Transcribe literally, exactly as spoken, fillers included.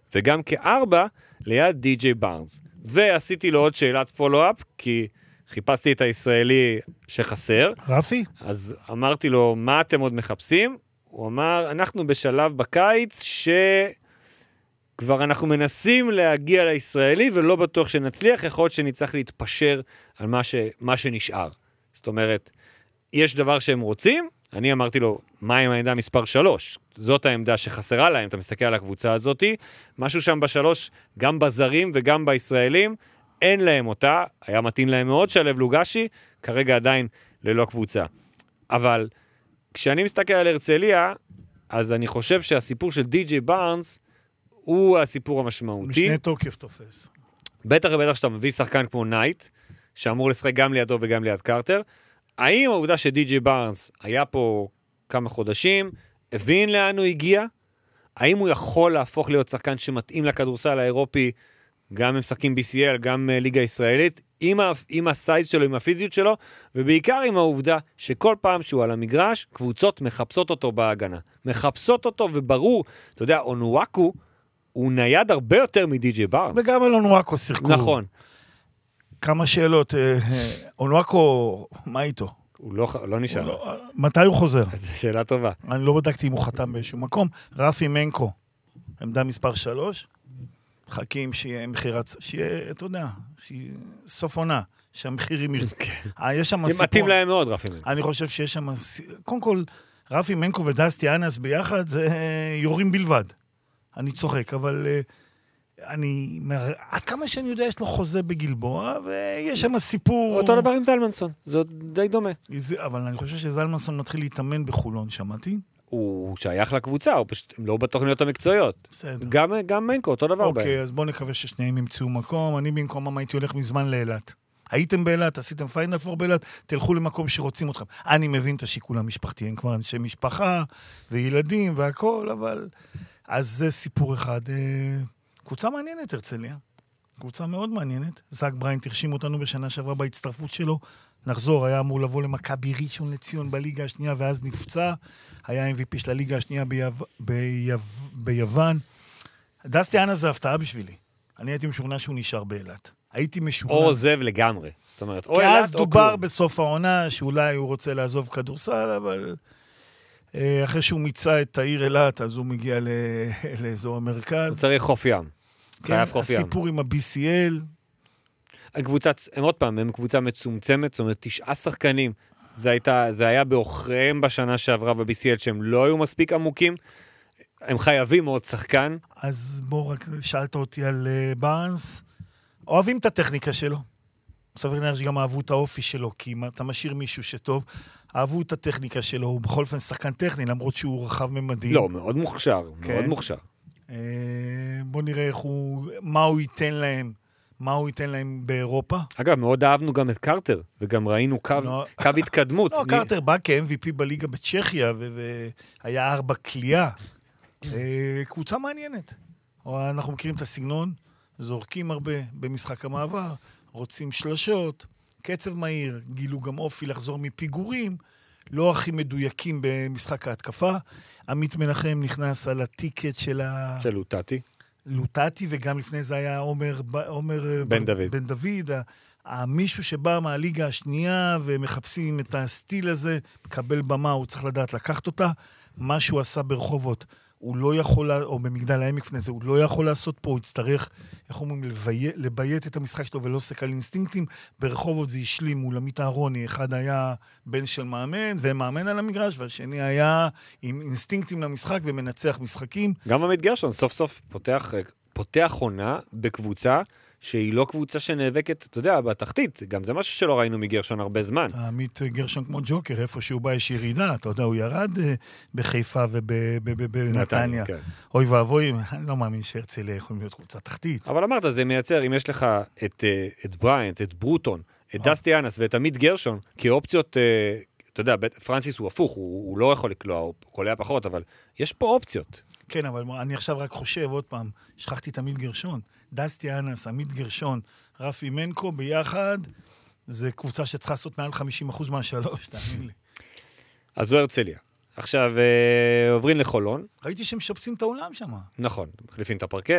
וגם כארבע ליד די-ג'יי בארנס. ועשיתי לו עוד שאלת פולו-אפ, כי חיפשתי את הישראלי שחסר. רפי? אז אמרתי לו, מה אתם עוד מחפשים? הוא אמר, אנחנו בשלב בקיץ שכבר אנחנו מנסים להגיע לישראלי, ולא בטוח שנצליח, יכול להיות שנצטרך להתפשר על מה, ש... מה שנשאר. זאת אומרת, יש דבר שהם רוצים, אני אמרתי לו, מה עם העמדה מספר שלוש? זאת העמדה שחסרה להם, אתה מסתכל על הקבוצה הזאת, משהו שם בשלוש, גם בזרים וגם בישראלים, אין להם אותה, היה מתאים להם מאוד שלב לוגשי, כרגע עדיין ללא קבוצה. אבל כשאני מסתכל על הרצליה, אז אני חושב שהסיפור של די-ג'יי בארנס, הוא הסיפור המשמעותי. משנה תוקף תופס. בטח ובטח שאתה מביא שחקן כמו נייט, שאמור לשחק גם לידו וגם ליד קרטר, האם העובדה שדי-ג'יי בארנס היה פה כמה חודשים, הבין לאן הוא הגיע? האם הוא יכול להפוך להיות שחקן שמתאים לכדורסל האירופי, גם עם משחקים בי סי אל, גם ליגה ישראלית, עם, ה- עם הסייז שלו, עם הפיזיות שלו, ובעיקר עם העובדה שכל פעם שהוא על המגרש, קבוצות מחפשות אותו בהגנה. מחפשות אותו, וברור, אתה יודע, אונואקו, הוא נייד הרבה יותר מדי-ג'יי בארנס. וגם על אונואקו שיחקו. נכון. כמה שאלות. אונואקו, מה איתו? הוא לא, לא נשאר. הוא לא, מתי הוא חוזר? זו שאלה טובה. אני לא בדקתי אם הוא חתם באיזשהו מקום. רפי מנקו, עמדה מספר שלוש, חכים שיהיה מחירת, שיהיה, אתה יודע, שיהיה סוף עונה, שהמחירים ירדו. יש שם סיפור. מתאים להם מאוד, רפי מנקו. אני חושב שיש שם, קודם כל, רפי מנקו ודסטי אנס ביחד, זה יורים בלבד. אני צוחק, אבל אני, עד כמה שאני יודע, יש לו חוזה בגלבוע, ויש שם סיפור... אותו דבר עם זלמנסון, זה די דומה. אבל אני חושב שזלמנסון מתחיל להתאמן בחולון, שמעתי? הוא שייך לקבוצה, הוא פשוט לא בתוכניות המקצועיות. בסדר. גם, גם מנקו, אותו דבר. אוקיי, בהם. אז בואו נקווה ששניהם ימצאו מקום. אני במקומם הייתי הולך מזמן לאילת. הייתם באילת, עשיתם פיינל פור באילת, תלכו למקום שרוצים אתכם. אני מבין את השיקול המשפחתי, הם כבר אנשי משפחה וילדים והכל, אבל... אז זה סיפור אחד. קבוצה מעניינת, הרצליה. קבוצה מאוד מעניינת. זאק בריינט הרשים אותנו בשנה שעברה בהצטרפות שלו. נחזור, היה אמור לבוא למכבי ראשון לציון בליגה השנייה, ואז נפצע. היה אם וי פי של הליגה השנייה ביו... ביו... ביוון. דסטי אנה זה הפתעה בשבילי. אני הייתי משוכנע שהוא נשאר באילת. הייתי משוכנע. או עוזב לגמרי. זאת אומרת, או אילת או כלום. כי אז דובר בסוף העונה שאולי הוא רוצה לעזוב כדורסל, אבל אחרי שהוא מיצה את העיר אילת, אז הוא מגיע ל... לאזור המרכז. הוא צריך חוף ים. כן, הסיפור עם ה-בי סי אל. הקבוצה, הם עוד פעם, הם קבוצה מצומצמת, זאת אומרת, תשעה שחקנים. זה, הייתה, זה היה באוכריהם בשנה שעברה ב-בי סי אל, שהם לא היו מספיק עמוקים. הם חייבים עוד שחקן. אז בוא, רק שאלת אותי על uh, בארנס. אוהבים את הטכניקה שלו. סביר נראה שגם אהבו את האופי שלו, כי אם אתה משאיר מישהו שטוב, אהבו את הטכניקה שלו, הוא בכל אופן שחקן טכני, למרות שהוא רחב ממדים. לא, מאוד מוכשר, כן. מאוד מוכשר. Uh, בוא נראה איך הוא, מה הוא ייתן להם. מה הוא ייתן להם באירופה? אגב, מאוד אהבנו גם את קרטר, וגם ראינו קו, לא, קו התקדמות. לא, קרטר בא כ-אם וי פי בליגה בצ'כיה, והיה ארבע קליעה. קבוצה מעניינת. אנחנו מכירים את הסגנון, זורקים הרבה במשחק המעבר, רוצים שלושות, קצב מהיר, גילו גם אופי לחזור מפיגורים, לא הכי מדויקים במשחק ההתקפה. עמית מנחם נכנס על הטיקט של ה... של לוטטי. לוטטי, וגם לפני זה היה עומר, עומר בן דוד. בן דוד, המישהו שבא מהליגה השנייה, ומחפשים את הסטיל הזה, מקבל במה, הוא צריך לדעת לקחת אותה. מה שהוא עשה ברחובות, הוא לא יכול, או במגדל העמק לפני זה, הוא לא יכול לעשות פה, הוא יצטרך, איך אומרים, לביית את המשחק שלו, ולא סק על אינסטינקטים. ברחובות זה השלים מול עמית אהרוני, אחד היה בן של מאמן, ומאמן על המגרש, והשני היה עם אינסטינקטים למשחק, ומנצח משחקים. גם עמית גרשון, סוף סוף פותח, פותח עונה בקבוצה, שהיא לא קבוצה שנאבקת, אתה יודע, בתחתית. גם זה משהו שלא ראינו מגרשון הרבה זמן. עמית גרשון כמו ג'וקר, איפה שהוא בא יש ירידה, אתה יודע, הוא ירד בחיפה ובנתניה. כן. אוי ואבוי, אני לא מאמין שהרצליה יכולים להיות קבוצה תחתית. אבל אמרת, זה מייצר, אם יש לך את, את בריינט, את ברוטון, את דסטי אנס ואת עמית גרשון, כאופציות, אתה יודע, פרנסיס הוא הפוך, הוא, הוא לא יכול לקלוע, הוא קולע פחות, אבל יש פה אופציות. כן, אבל אני עכשיו רק חושב, עוד פעם, שכחתי את עמית גרשון. דסטי אנס, עמית גרשון, רפי מנקו, ביחד, זה קבוצה שצריכה לעשות מעל חמישים אחוז מהשלוש, תאמין לי. אז זו הרצליה. עכשיו, אה, עוברים לחולון. ראיתי שהם שפצים את העולם שם. נכון, מחליפים את הפרקט.